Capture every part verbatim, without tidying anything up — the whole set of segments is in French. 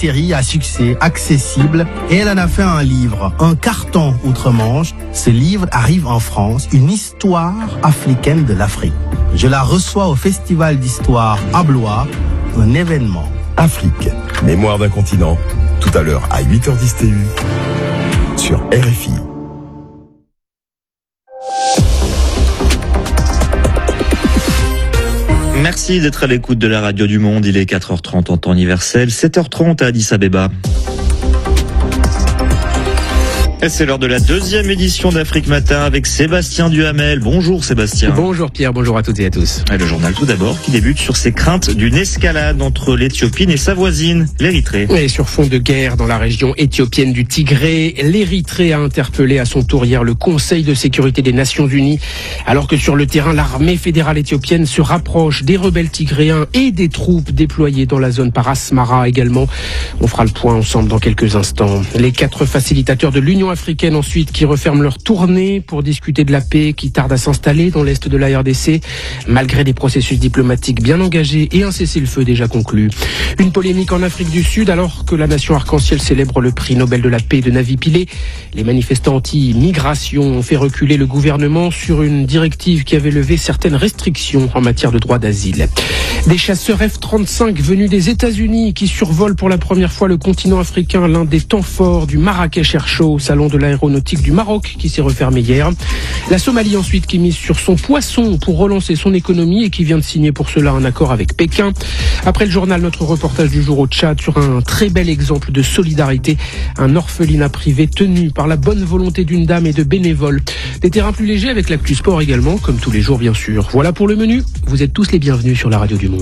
série à succès, accessible, et elle en a fait un livre, un carton outre-Manche. Ce livre arrive en France, une histoire africaine de l'Afrique. Je la reçois au Festival d'Histoire à Blois, un événement. Afrique, mémoire d'un continent, tout à l'heure à huit heures dix T U sur R F I. Merci d'être à l'écoute de la radio du monde. Il est quatre heures trente en temps universel, sept heures trente à Addis Abeba. Et c'est l'heure de la deuxième édition d'Afrique Matin avec Sébastien Duhamel. Bonjour Sébastien. Bonjour Pierre, bonjour à toutes et à tous. Et le journal tout d'abord qui débute sur ses craintes d'une escalade entre l'Éthiopie et sa voisine, l'Érythrée. Et sur fond de guerre dans la région éthiopienne du Tigré, l'Érythrée a interpellé à son tour hier le Conseil de sécurité des Nations Unies. Alors que sur le terrain, l'armée fédérale éthiopienne se rapproche des rebelles tigréens et des troupes déployées dans la zone par Asmara également. On fera le point ensemble dans quelques instants. Les quatre facilitateurs de l'Union africaine ensuite qui referment leur tournée pour discuter de la paix qui tarde à s'installer dans l'est de la R D C, malgré des processus diplomatiques bien engagés et un cessez-le-feu déjà conclu. Une polémique en Afrique du Sud alors que la nation arc-en-ciel célèbre le prix Nobel de la paix de Navi Pillay. Les manifestants anti-migration ont fait reculer le gouvernement sur une directive qui avait levé certaines restrictions en matière de droit d'asile. Des chasseurs F trente-cinq venus des États-Unis qui survolent pour la première fois le continent africain, l'un des temps forts du Marrakech Air Show, salon de l'aéronautique du Maroc qui s'est refermé hier. La Somalie ensuite qui mise sur son poisson pour relancer son économie et qui vient de signer pour cela un accord avec Pékin. Après le journal, notre reportage du jour au Tchad sur un très bel exemple de solidarité, un orphelinat privé tenu par la bonne volonté d'une dame et de bénévoles. Des terrains plus légers avec l'actu sport également, comme tous les jours bien sûr. Voilà pour le menu, vous êtes tous les bienvenus sur la radio du monde.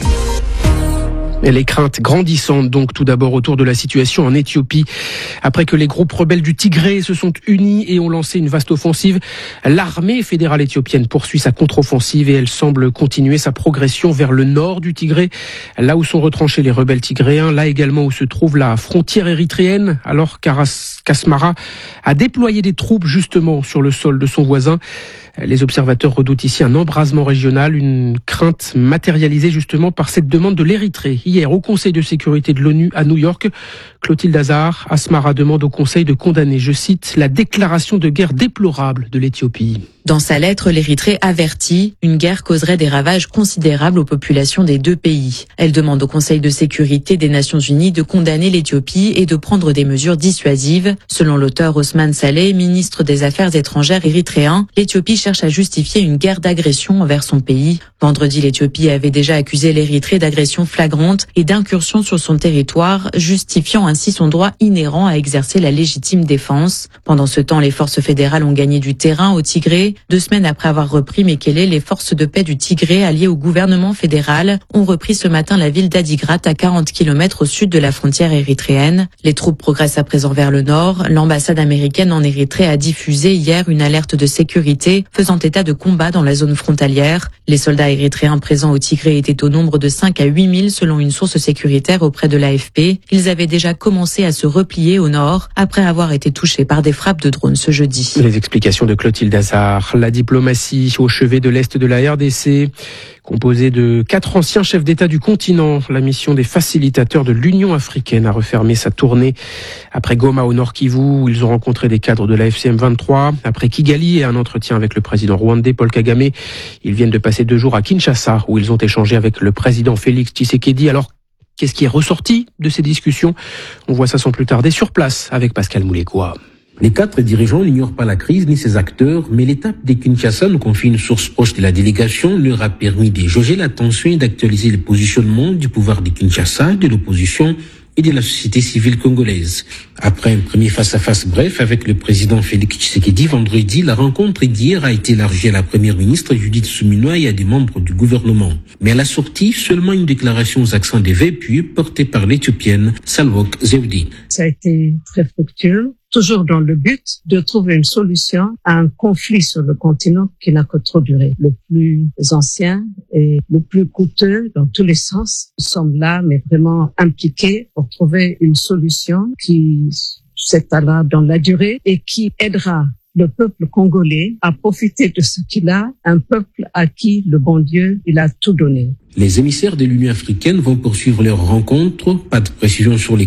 Et les craintes grandissantes donc tout d'abord autour de la situation en Éthiopie. Après que les groupes rebelles du Tigré se sont unis et ont lancé une vaste offensive, l'armée fédérale éthiopienne poursuit sa contre-offensive et elle semble continuer sa progression vers le nord du Tigré, là où sont retranchés les rebelles tigréens, là également où se trouve la frontière érythréenne, alors qu'Asmara a déployé des troupes justement sur le sol de son voisin. Les observateurs redoutent ici un embrasement régional, une crainte matérialisée justement par cette demande de l'Érythrée. Hier, au Conseil de sécurité de l'ONU à New York, Clotilde Hazar, Asmara demande au Conseil de condamner, je cite, la déclaration de guerre déplorable de l'Éthiopie. Dans sa lettre, l'Érythrée avertit, une guerre causerait des ravages considérables aux populations des deux pays. Elle demande au Conseil de sécurité des Nations Unies de condamner l'Éthiopie et de prendre des mesures dissuasives. Selon l'auteur Osman Saleh, ministre des Affaires étrangères érythréen, l'Éthiopie cherche à justifier une guerre d'agression envers son pays. Vendredi, l'Éthiopie avait déjà accusé l'Érythrée d'agression flagrante et d'incursion sur son territoire, justifiant ainsi son droit inhérent à exercer la légitime défense. Pendant ce temps, les forces fédérales ont gagné du terrain au Tigré. Deux semaines après avoir repris Mekele, les forces de paix du Tigré, alliées au gouvernement fédéral, ont repris ce matin la ville d'Adigrat à quarante kilomètres au sud de la frontière érythréenne. Les troupes progressent à présent vers le nord. L'ambassade américaine en Érythrée a diffusé hier une alerte de sécurité faisant état de combats dans la zone frontalière. Les soldats érythréens présents au Tigré étaient au nombre de cinq à huit mille selon une source sécuritaire auprès de l'A F P. Ils avaient déjà commencé à se replier au nord après avoir été touchés par des frappes de drones ce jeudi. Les explications de Clotilde Hazar. La diplomatie au chevet de l'Est de la R D C, composée de quatre anciens chefs d'État du continent. La mission des facilitateurs de l'Union africaine a refermé sa tournée. Après Goma au Nord Kivu, où ils ont rencontré des cadres de la F C M vingt-trois. Après Kigali et un entretien avec le président rwandais Paul Kagame, ils viennent de passer deux jours à Kinshasa, où ils ont échangé avec le président Félix Tshisekedi. Alors, qu'est-ce qui est ressorti de ces discussions? On voit ça sans plus tarder sur place avec Pascal Moulékoua. Les quatre dirigeants n'ignorent pas la crise ni ses acteurs, mais l'étape de Kinshasa, nous confie une source proche de la délégation, leur a permis de jauger la tension et d'actualiser le positionnement du pouvoir de Kinshasa, de l'opposition et de la société civile congolaise. Après un premier face-à-face bref avec le président Félix Tshisekedi vendredi, la rencontre d'hier a été élargie à la première ministre Judith Suminwa et à des membres du gouvernement. Mais à la sortie, seulement une déclaration aux accents des véhicules portée par l'Éthiopienne Salwok Zewde. Ça a été très fructueux, toujours dans le but de trouver une solution à un conflit sur le continent qui n'a que trop duré. Le plus ancien et le plus coûteux dans tous les sens. Nous sommes là, mais vraiment impliqués pour trouver une solution qui s'étalera dans la durée et qui aidera le peuple congolais à profiter de ce qu'il a, un peuple à qui le bon Dieu, il a tout donné. Les émissaires de l'Union africaine vont poursuivre leur rencontre. Pas de précision sur les